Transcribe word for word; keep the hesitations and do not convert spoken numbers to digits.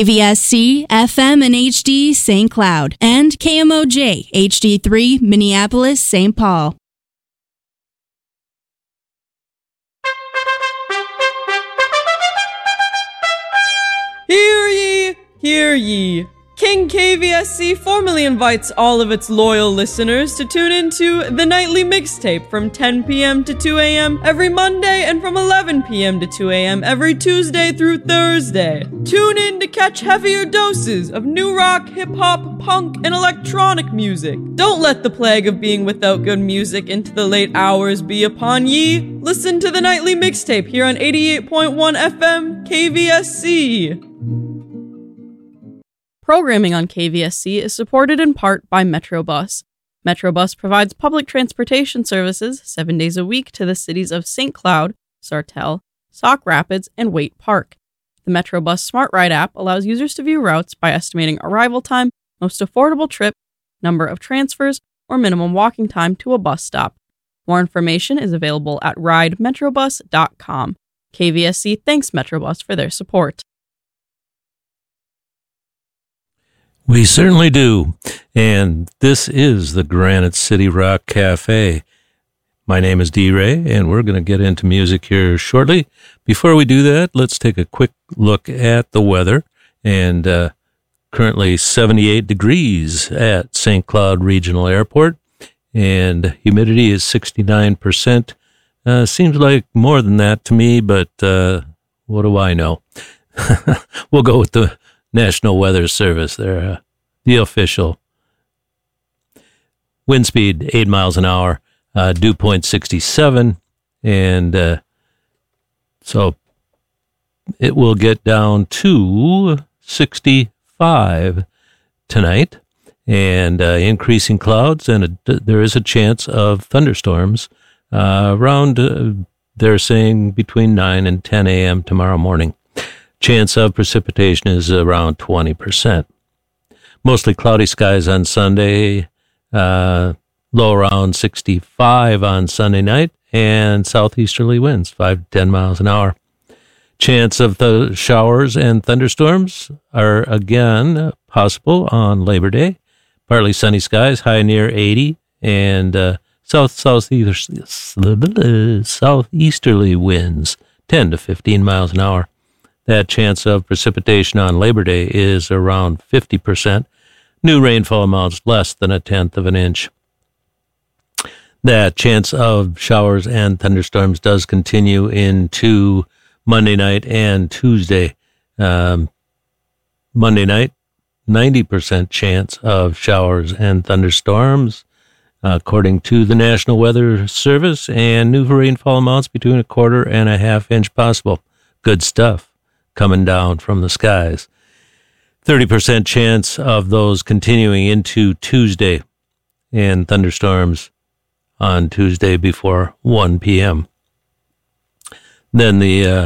K V S C, F M and H D, Saint Cloud, and K M O J, H D three, Minneapolis, Saint Paul. Hear ye, hear ye. King K V S C formally invites all of its loyal listeners to tune into the Nightly Mixtape from ten p.m. to two a.m. every Monday and from eleven p.m. to two a.m. every Tuesday through Thursday. Tune in to catch heavier doses of new rock, hip-hop, punk, and electronic music. Don't let the plague of being without good music into the late hours be upon ye. Listen to the Nightly Mixtape here on eighty-eight point one F M K V S C. Programming on K V S C is supported in part by Metrobus. Metrobus provides public transportation services seven days a week to the cities of Saint Cloud, Sartell, Sauk Rapids, and Waite Park. The Metrobus Smart Ride app allows users to view routes by estimating arrival time, most affordable trip, number of transfers, or minimum walking time to a bus stop. More information is available at ride metrobus dot com. K V S C thanks Metrobus for their support. We certainly do. And this is the Granite City Rock Cafe. My name is D-Ray, and we're going to get into music here shortly. Before we do that, let's take a quick look at the weather. And uh, currently seventy-eight degrees at Saint Cloud Regional Airport, and humidity is sixty-nine percent. Uh, seems like more than that to me, but uh, what do I know? We'll go with the National Weather Service. They're uh, the official. Wind speed, eight miles an hour, uh, dew point sixty-seven, and uh, so it will get down to sixty-five tonight, and uh, increasing clouds, and a, there is a chance of thunderstorms uh, around, uh, they're saying, between nine and ten a.m. tomorrow morning. Chance of precipitation is around twenty percent. Mostly cloudy skies on Sunday, uh, low around sixty-five on Sunday night, and southeasterly winds, five to ten miles an hour. Chance of the showers and thunderstorms are again possible on Labor Day. Partly sunny skies, high near eighty, and uh, south southeasterly southeasterly winds, ten to fifteen miles an hour. That chance of precipitation on Labor Day is around fifty percent. New rainfall amounts less than a tenth of an inch. That chance of showers and thunderstorms does continue into Monday night and Tuesday. Um, Monday night, ninety percent chance of showers and thunderstorms, according to the National Weather Service, and new rainfall amounts between a quarter and a half inch possible. Good stuff coming down from the skies. thirty percent chance of those continuing into Tuesday, and thunderstorms on Tuesday before one p.m. Then the uh,